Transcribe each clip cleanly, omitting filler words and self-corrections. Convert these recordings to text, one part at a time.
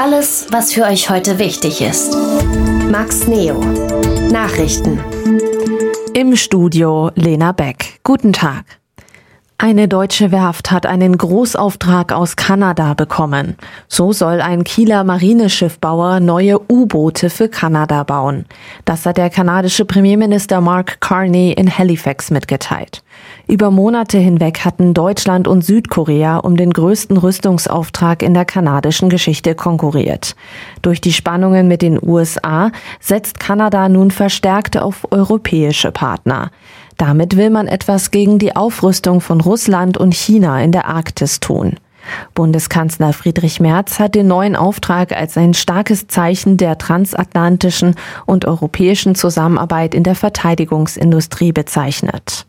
Alles, was für euch heute wichtig ist. Max Neo. Nachrichten. Im Studio Lena Beck. Guten Tag. Eine deutsche Werft hat einen Großauftrag aus Kanada bekommen. So soll ein Kieler Marineschiffbauer neue U-Boote für Kanada bauen. Das hat der kanadische Premierminister Mark Carney in Halifax mitgeteilt. Über Monate hinweg hatten Deutschland und Südkorea um den größten Rüstungsauftrag in der kanadischen Geschichte konkurriert. Durch die Spannungen mit den USA setzt Kanada nun verstärkt auf europäische Partner. Damit will man etwas gegen die Aufrüstung von Russland und China in der Arktis tun. Bundeskanzler Friedrich Merz hat den neuen Auftrag als ein starkes Zeichen der transatlantischen und europäischen Zusammenarbeit in der Verteidigungsindustrie bezeichnet.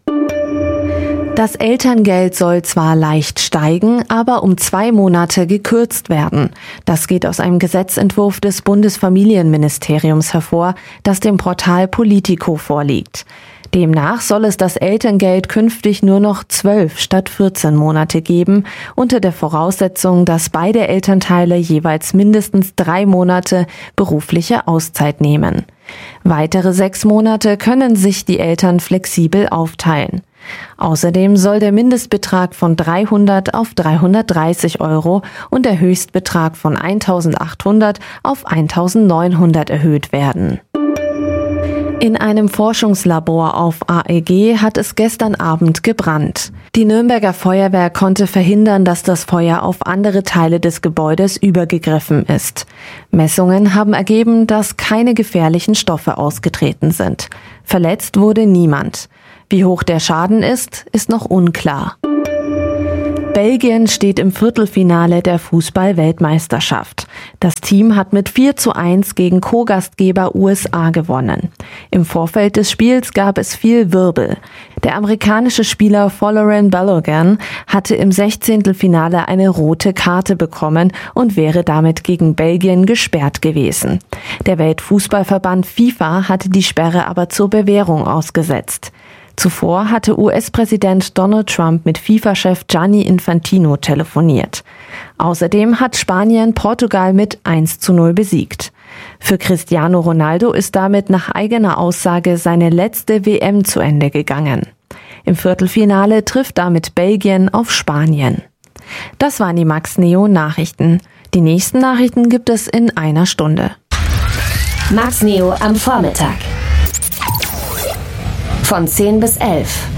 Das Elterngeld soll zwar leicht steigen, aber um 2 Monate gekürzt werden. Das geht aus einem Gesetzentwurf des Bundesfamilienministeriums hervor, das dem Portal Politico vorliegt. Demnach soll es das Elterngeld künftig nur noch 12 statt 14 Monate geben, unter der Voraussetzung, dass beide Elternteile jeweils mindestens 3 Monate berufliche Auszeit nehmen. Weitere 6 Monate können sich die Eltern flexibel aufteilen. Außerdem soll der Mindestbetrag von 300 auf 330 € und der Höchstbetrag von 1.800 auf 1.900 erhöht werden. In einem Forschungslabor auf AEG hat es gestern Abend gebrannt. Die Nürnberger Feuerwehr konnte verhindern, dass das Feuer auf andere Teile des Gebäudes übergegriffen ist. Messungen haben ergeben, dass keine gefährlichen Stoffe ausgetreten sind. Verletzt wurde niemand. Wie hoch der Schaden ist noch unklar. Belgien steht im Viertelfinale der Fußball-Weltmeisterschaft. Das Team hat mit 4:1 gegen Co-Gastgeber USA gewonnen. Im Vorfeld des Spiels gab es viel Wirbel. Der amerikanische Spieler Folarin Balogun hatte im 16. Finale eine rote Karte bekommen und wäre damit gegen Belgien gesperrt gewesen. Der Weltfußballverband FIFA hatte die Sperre aber zur Bewährung ausgesetzt. Zuvor hatte US-Präsident Donald Trump mit FIFA-Chef Gianni Infantino telefoniert. Außerdem hat Spanien Portugal mit 1:0 besiegt. Für Cristiano Ronaldo ist damit nach eigener Aussage seine letzte WM zu Ende gegangen. Im Viertelfinale trifft damit Belgien auf Spanien. Das waren die Max Neo Nachrichten. Die nächsten Nachrichten gibt es in einer Stunde. Max Neo am Vormittag. Von 10 bis 11.